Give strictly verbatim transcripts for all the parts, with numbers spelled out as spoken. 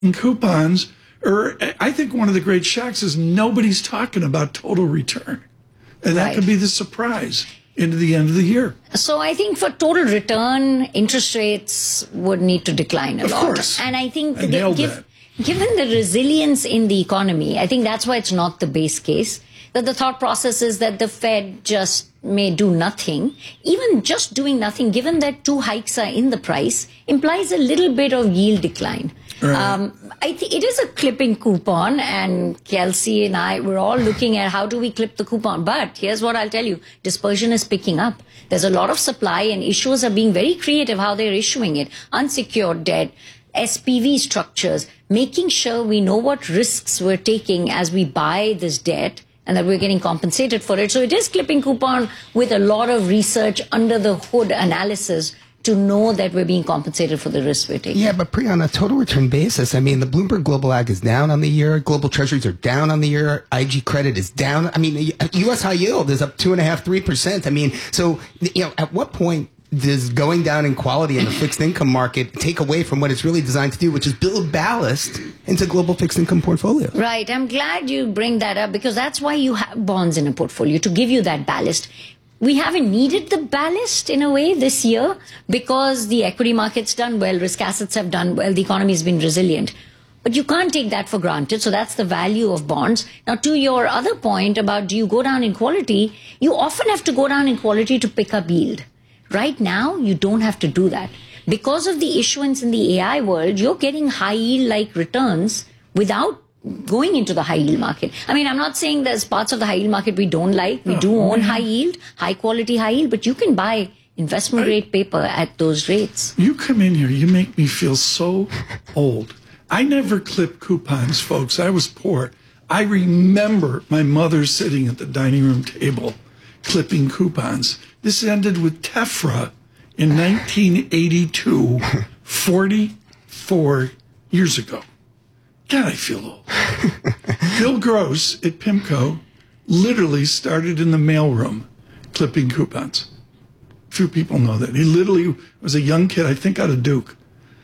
coupons, or I think one of the great shocks is nobody's talking about total return. And that Right. could be the surprise into the end of the year. So I think for total return, interest rates would need to decline a Of lot. course. And I think I nailed give, that. given the resilience in the economy, I think that's why it's not the base case. That the thought process is that the Fed just may do nothing. Even just doing nothing, given that two hikes are in the price, implies a little bit of yield decline. Right. Um, I think it is a clipping coupon, and Kelsey and I, we're all looking at how do we clip the coupon. But here's what I'll tell you. Dispersion is picking up. There's a lot of supply, and issuers are being very creative how they're issuing it. Unsecured debt, S P V structures, making sure we know what risks we're taking as we buy this debt and that we're getting compensated for it. So it is clipping coupon with a lot of research under the hood analysis to know that we're being compensated for the risk we're taking. Yeah, but Priya, on a total return basis, I mean, the Bloomberg Global Ag is down on the year. Global Treasuries are down on the year. I G credit is down. I mean, U S high yield is up two and a half, three percent. I mean, so, you know, at what point does going down in quality in the fixed income market take away from what it's really designed to do, which is build ballast into global fixed income portfolios? Right. I'm glad you bring that up, because that's why you have bonds in a portfolio, to give you that ballast. We haven't needed the ballast in a way this year because the equity market's done well, risk assets have done well, the economy has been resilient. But you can't take that for granted. So that's the value of bonds. Now, to your other point about do you go down in quality, you often have to go down in quality to pick up yield. Right now, you don't have to do that. Because of the issuance in the A I world, you're getting high yield-like returns without going into the high yield market. I mean, I'm not saying there's parts of the high yield market we don't like. We do own high yield, high quality high yield, but you can buy investment grade paper at those rates. You come in here, you make me feel so old. I never clipped coupons, folks. I was poor. I remember my mother sitting at the dining room table clipping coupons. This ended with Tefra in nineteen eighty-two, forty-four years ago. God, I feel old. Bill Gross at PIMCO literally started in the mailroom clipping coupons. Few people know that. He literally was a young kid, I think out of Duke,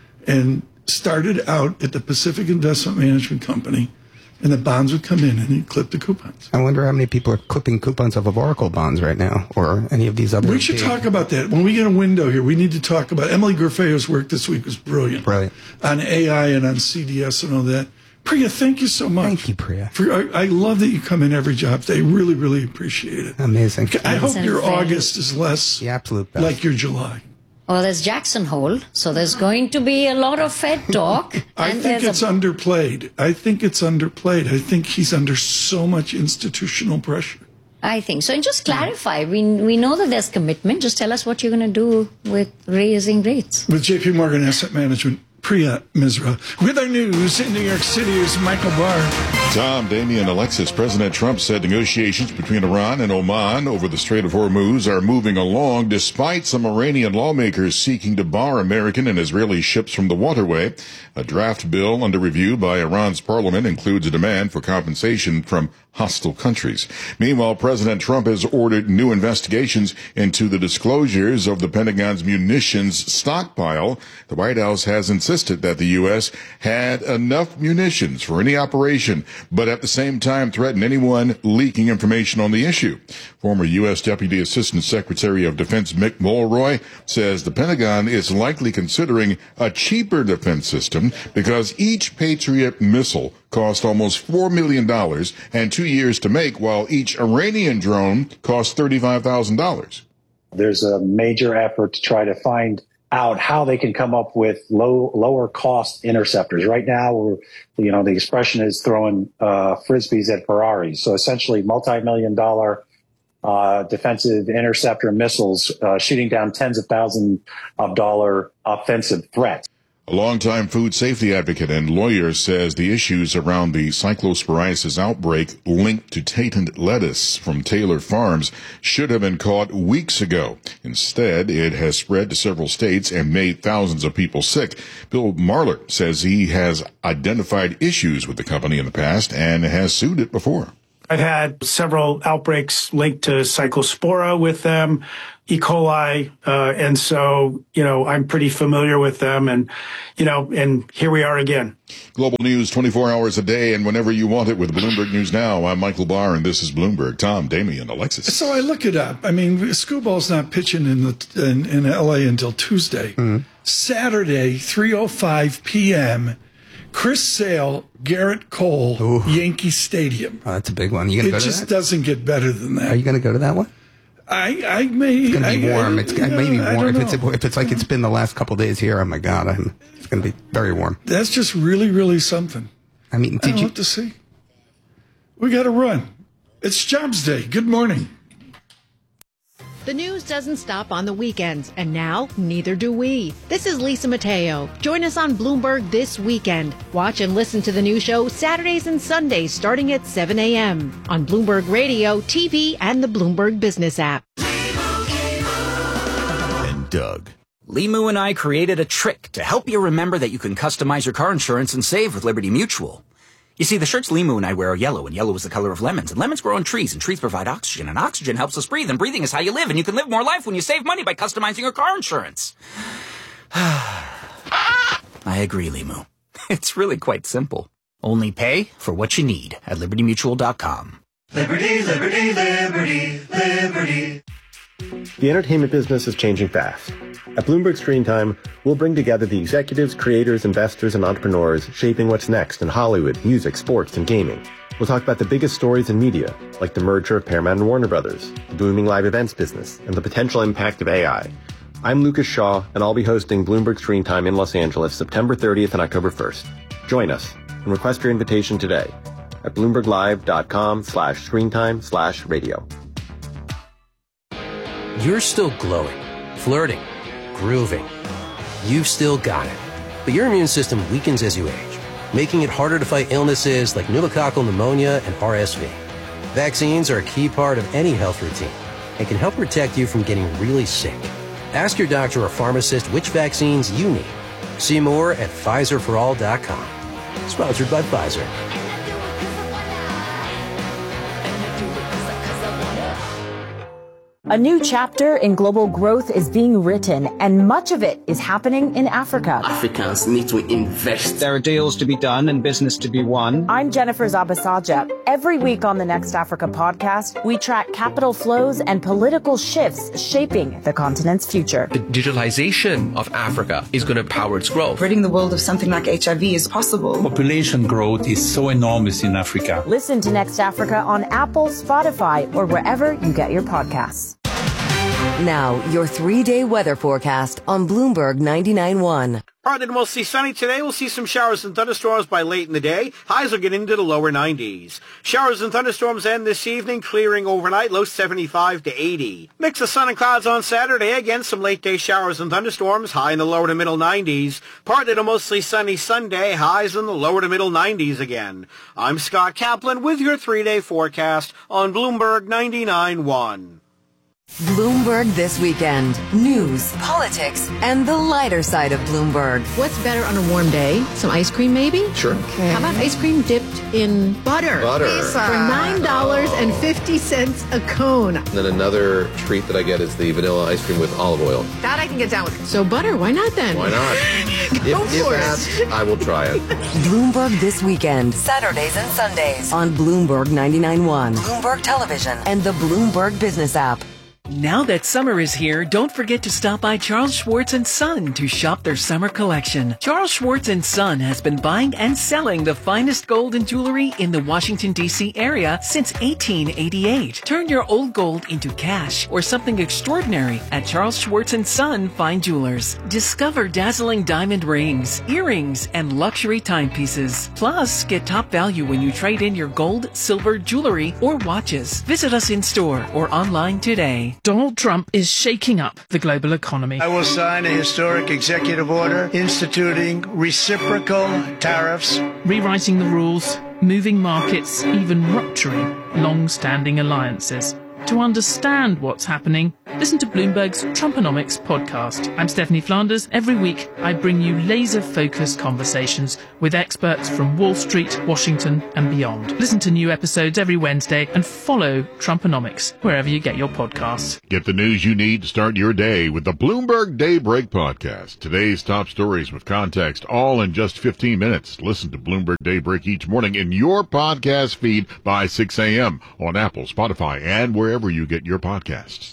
and started out at the Pacific Investment Management Company, and the bonds would come in and he'd clip the coupons. I wonder how many people are clipping coupons off of Oracle bonds right now, or any of these other. We should talk about that. When we get a window here, we need to talk about Emily Garfeo's work this week was brilliant. Brilliant. On A I and on C D S and all that. Priya, thank you so much. Thank you, Priya. For, I, I love that you come in every job day. Really, really appreciate it. Amazing. I hope Amazing. your August is less The absolute best. like your July. Well, there's Jackson Hole, so there's going to be a lot of Fed talk. I and think there's it's a, underplayed. I think it's underplayed. I think he's under so much institutional pressure. I think so. And just clarify, we we know that there's commitment. Just tell us what you're going to do with raising rates. With J P Morgan Asset Management, Priya Misra. With our news in New York City is Michael Barr. Tom, Damian, Alexis, President Trump said negotiations between Iran and Oman over the Strait of Hormuz are moving along despite some Iranian lawmakers seeking to bar American and Israeli ships from the waterway. A draft bill under review by Iran's parliament includes a demand for compensation from hostile countries. Meanwhile, President Trump has ordered new investigations into the disclosures of the Pentagon's munitions stockpile. The White House has insisted that the U S had enough munitions for any operation, but at the same time threatened anyone leaking information on the issue. Former U S Deputy Assistant Secretary of Defense Mick Mulroy says the Pentagon is likely considering a cheaper defense system because each Patriot missile cost almost four million dollars and two years to make, while each Iranian drone cost thirty-five thousand dollars. There's a major effort to try to find out how they can come up with low, lower cost interceptors. Right now, we're, you know, the expression is throwing uh, frisbees at Ferraris. So essentially multi-million dollar uh, defensive interceptor missiles uh, shooting down tens of thousands of dollar offensive threats. A longtime food safety advocate and lawyer says the issues around the cyclosporiasis outbreak linked to tainted lettuce from Taylor Farms should have been caught weeks ago. Instead, it has spread to several states and made thousands of people sick. Bill Marler says he has identified issues with the company in the past and has sued it before. I've had several outbreaks linked to Cyclospora with them, E. coli, uh, and so, you know, I'm pretty familiar with them, and, you know, and here we are again. Global news twenty-four hours a day and whenever you want it with Bloomberg News Now. I'm Michael Barr, and this is Bloomberg. Tom, Damian, Alexis. So I look it up. I mean, Scooball's not pitching in the in, in L A until Tuesday. Mm-hmm. Saturday, three oh five p.m., Chris Sale, Garrett Cole, Ooh. Yankee Stadium. Oh, that's a big one. You gonna it go to just that? doesn't get better than that. Are you going to go to that one? I, I may. It's going to be I, warm. I, it's it may be warm. If it's, know. if it's like it's been the last couple of days here, oh my God, I'm, it's going to be very warm. That's just really, really something. I mean, did I you have to see? We got to run. It's Jobs Day. Good morning. The news doesn't stop on the weekends, and now neither do we. This is Lisa Mateo. Join us on Bloomberg this weekend. Watch and listen to the new show Saturdays and Sundays starting at seven a.m. on Bloomberg Radio, T V, and the Bloomberg Business app. And Doug. Limu and I created a trick to help you remember that you can customize your car insurance and save with Liberty Mutual. You see, the shirts Limu and I wear are yellow, and yellow is the color of lemons, and lemons grow on trees, and trees provide oxygen, and oxygen helps us breathe, and breathing is how you live, and you can live more life when you save money by customizing your car insurance. I agree, Limu. It's really quite simple. Only pay for what you need at liberty mutual dot com. Liberty, liberty, liberty, liberty. The entertainment business is changing fast. At Bloomberg Screen Time, we'll bring together the executives, creators, investors, and entrepreneurs shaping what's next in Hollywood, music, sports, and gaming. We'll talk about the biggest stories in media, like the merger of Paramount and Warner Brothers, the booming live events business, and the potential impact of A I. I'm Lucas Shaw, and I'll be hosting Bloomberg Screen Time in Los Angeles September thirtieth and October first. Join us and request your invitation today at bloomberglive.com slash screentime slash radio. You're still glowing, flirting, grooving. You've still got it. But your immune system weakens as you age, making it harder to fight illnesses like pneumococcal pneumonia and R S V. Vaccines are a key part of any health routine and can help protect you from getting really sick. Ask your doctor or pharmacist which vaccines you need. See more at Pfizer for all dot com. Sponsored by Pfizer. A new chapter in global growth is being written, and much of it is happening in Africa. Africans need to invest. There are deals to be done and business to be won. I'm Jennifer Zabasaja. Every week on the Next Africa podcast, we track capital flows and political shifts shaping the continent's future. The digitalization of Africa is going to power its growth. Ridding the world of something like H I V is possible. Population growth is so enormous in Africa. Listen to Next Africa on Apple, Spotify, or wherever you get your podcasts. Now, your three-day weather forecast on Bloomberg ninety-nine point one. Partly to mostly sunny today. We'll see some showers and thunderstorms by late in the day. Highs will get into the lower nineties. Showers and thunderstorms end this evening, clearing overnight, low seventy-five to eighty. Mix of sun and clouds on Saturday. Again, some late-day showers and thunderstorms, high in the lower to middle nineties. Partly to mostly sunny Sunday, highs in the lower to middle nineties again. I'm Scott Kaplan with your three-day forecast on Bloomberg ninety-nine point one. Bloomberg This Weekend. News, politics, and the lighter side of Bloomberg. What's better on a warm day? Some ice cream, maybe? Sure. Okay. How about ice cream dipped in butter? Butter. Lisa. For nine dollars and fifty cents a cone. And then another treat that I get is the vanilla ice cream with olive oil. That I can get down with. So butter, why not then? Why not? Go if, for if it. asked, I will try it. Bloomberg This Weekend. Saturdays and Sundays on Bloomberg ninety-nine point one, Bloomberg Television, and the Bloomberg Business app. Now that summer is here, don't forget to stop by Charles Schwartz and Son to shop their summer collection. Charles Schwartz and Son has been buying and selling the finest gold and jewelry in the Washington, D C area since eighteen eighty-eight. Turn your old gold into cash or something extraordinary at Charles Schwartz and Son Fine Jewelers. Discover dazzling diamond rings, earrings, and luxury timepieces. Plus, get top value when you trade in your gold, silver, jewelry, or watches. Visit us in store or online today. Donald Trump is shaking up the global economy. I will sign a historic executive order instituting reciprocal tariffs, rewriting the rules, moving markets, even rupturing long-standing alliances. To understand what's happening, listen to Bloomberg's Trumponomics podcast. I'm Stephanie Flanders. Every week, I bring you laser-focused conversations with experts from Wall Street, Washington, and beyond. Listen to new episodes every Wednesday and follow Trumponomics wherever you get your podcasts. Get the news you need to start your day with the Bloomberg Daybreak podcast. Today's top stories with context, all in just fifteen minutes. Listen to Bloomberg Daybreak each morning in your podcast feed by six a.m. on Apple, Spotify, and wherever you get your podcasts.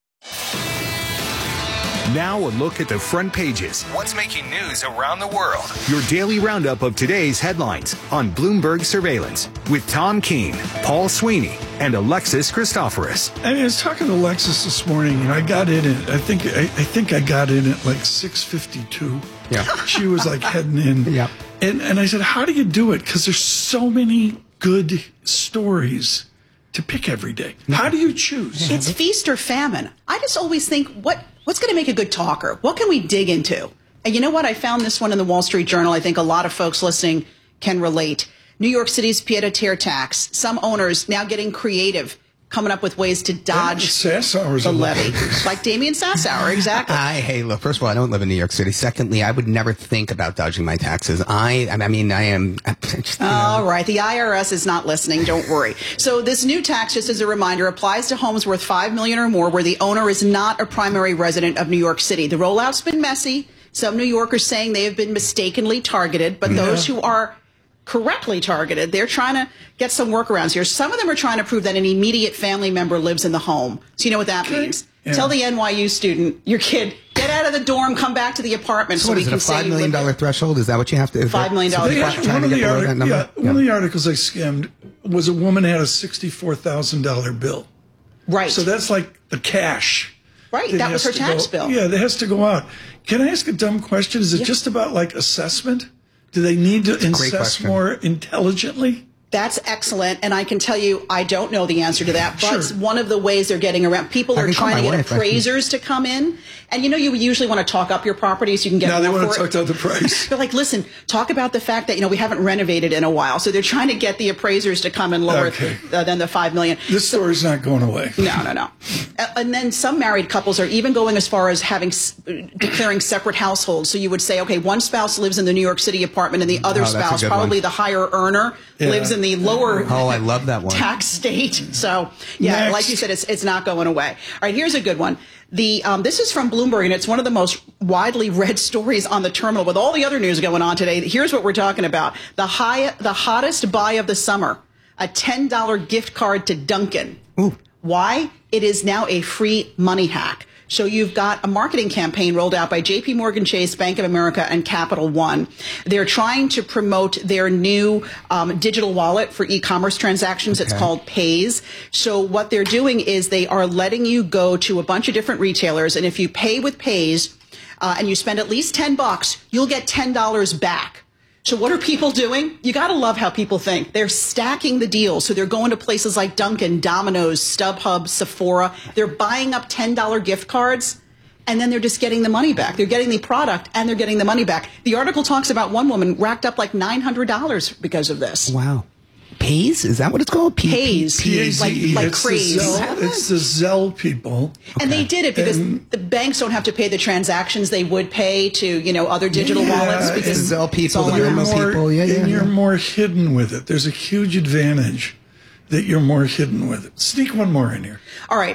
Now a look at the front pages. What's making news around the world? Your daily roundup of today's headlines on Bloomberg Surveillance with Tom Keene, Paul Sweeney, and Alexis Christoforous. I mean, I was talking to Alexis this morning, and I got in it. I think I, I think I got in at like six fifty-two. Yeah. She was like heading in. Yeah. And, and I said, how do you do it? Because there's so many good stories to pick every day. How do you choose? It's feast or famine. I just always think, what what's going to make a good talker? What can we dig into? And you know what? I found this one in the Wall Street Journal. I think a lot of folks listening can relate. New York City's pied-à-terre tax. Some owners now getting creative, coming up with ways to dodge Sassauer's the levy. Like Damian Sassauer, exactly. I, hey, look, first of all, I don't live in New York City. Secondly, I would never think about dodging my taxes. I, I mean, I am... Just, All right. The I R S is not listening. Don't worry. So this new tax, just as a reminder, applies to homes worth five million dollars or more where the owner is not a primary resident of New York City. The rollout's been messy. Some New Yorkers saying they have been mistakenly targeted, but yeah. those who are correctly targeted, they're trying to get some workarounds here. Some of them are trying to prove that an immediate family member lives in the home. So you know what that okay. means. Yeah. Tell the N Y U student, your kid, get out of the dorm, come back to the apartment. So, so what we is can it, a five million dollar threshold? Is that what you have to? Five million dollars. So threshold. one, of the, artic- yeah, yeah, yeah. one of the articles I skimmed was a woman had a sixty-four thousand dollars bill. Right. So that's like the cash. Right. That, that was her tax go, bill. Yeah, that has to go out. Can I ask a dumb question? Is it yeah. just about like assessment? Do they need to assess more intelligently? That's excellent. And I can tell you, I don't know the answer to that. But sure. one of the ways they're getting around, people I are trying to get wife, appraisers to come in. And you know, you usually want to talk up your property so you can get now more they want for to it. talk about the price. They're like, listen, talk about the fact that, you know, we haven't renovated in a while. So they're trying to get the appraisers to come in lower okay. uh, than the five million dollars. This so, story's not going away. No, no, no. And then some married couples are even going as far as having declaring separate households. So you would say, okay, one spouse lives in the New York City apartment and the other oh, spouse, probably one. the higher earner, yeah. lives in the lower oh, I love that one. tax state. So, yeah, Next. like you said, it's it's not going away. All right, here's a good one. The um, this is from Bloomberg, and it's one of the most widely read stories on the terminal with all the other news going on today. Here's what we're talking about. The high, the hottest buy of the summer, a ten dollars gift card to Dunkin'. Ooh. Why? It is now a free money hack. So you've got a marketing campaign rolled out by J P Morgan Chase, Bank of America, and Capital One. They're trying to promote their new um, digital wallet for e-commerce transactions. Okay. It's called Paze. So what they're doing is they are letting you go to a bunch of different retailers, and if you pay with Paze uh, and you spend at least ten bucks, you'll get ten dollars back. So what are people doing? You got to love how people think. They're stacking the deals. So they're going to places like Dunkin', Domino's, StubHub, Sephora. They're buying up ten dollars gift cards, and then they're just getting the money back. They're getting the product, and they're getting the money back. The article talks about one woman racked up like nine hundred dollars because of this. Wow. Paze? Is that what it's called? P- Paze. P A Z E. Like, like it's craze. The Zelle, it's the Zelle people. And okay. they did it because and, the banks don't have to pay the transactions they would pay to, you know, other digital yeah, wallets. Because the Zelle people, the you're Venmo more, people. Yeah, yeah, and you're yeah. more hidden with it. There's a huge advantage that you're more hidden with it. Sneak one more in here. All right.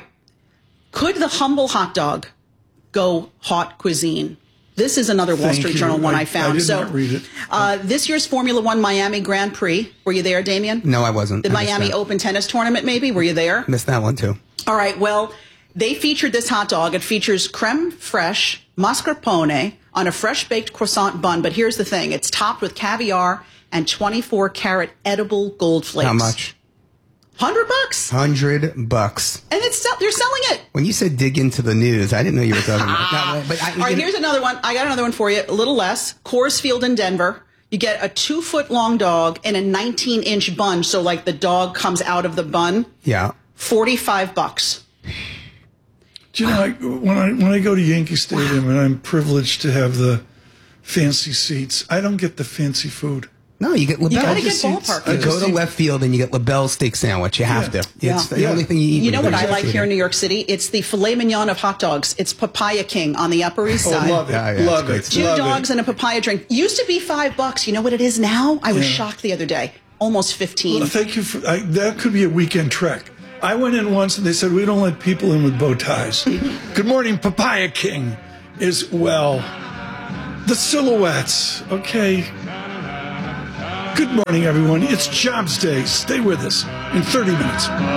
Could the humble hot dog go hot cuisine? This is another Wall Thank Street you. Journal one I, I found. I did so, not read it. Uh, this year's Formula One Miami Grand Prix. Were you there, Damien? No, I wasn't. The I Miami Open Tennis Tournament, maybe? Were you there? Missed that one, too. All right. Well, they featured this hot dog. It features creme fraiche, mascarpone on a fresh-baked croissant bun. But here's the thing. It's topped with caviar and twenty-four karat edible gold flakes. How much? Hundred bucks. Hundred bucks. And it's they're selling it. When you said dig into the news, I didn't know you were talking about that. But I, All right, here's another one. I got another one for you. A little less. Coors Field in Denver. You get a two foot long dog in a nineteen inch bun. So like the dog comes out of the bun. Yeah. Forty-five bucks. Do you know, like, when I when I go to Yankee Stadium and I'm privileged to have the fancy seats, I don't get the fancy food. No, you get LaBelle. You gotta get just eat- ballpark I You food. go just to eat- left field and you get LaBelle steak sandwich. You have Yeah. to. Yeah. It's the Yeah. only thing you eat. You know when what you I go to like the here in theater. New York City? It's the filet mignon of hot dogs. It's Papaya King on the Upper East Oh, Side. love it. Yeah, yeah, love it's it. great Two love dogs it. and a papaya drink. Used to be five bucks. You know what it is now? I was Yeah. shocked the other day. Almost fifteen. Well, thank you for I, that. Could be a weekend trek. I went in once and they said we don't let people in with bow ties. Good morning, Papaya King. Is well, the silhouettes. Okay. Good morning, everyone. It's Jobs Day. Stay with us in thirty minutes.